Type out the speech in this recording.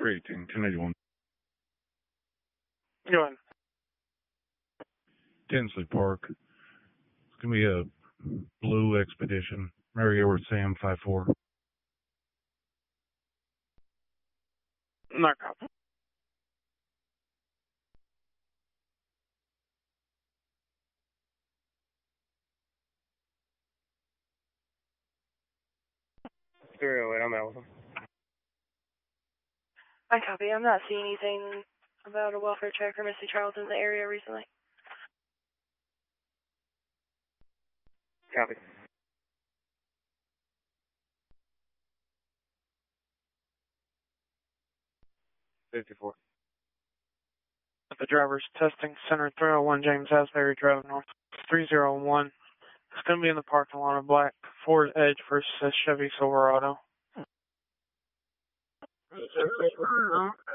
318, 1081. Go ahead. Tinsley Park. It's going to be a blue Expedition. Mary Edward Sam 54. No copy. I'm out with him. I copy. I'm not seeing anything about a welfare check or Missy Charles in the area recently. Copy. $54. The driver's testing center 301 James Asbury Drive North 301. It's going to be in the parking lot of black Ford Edge versus Chevy Silverado.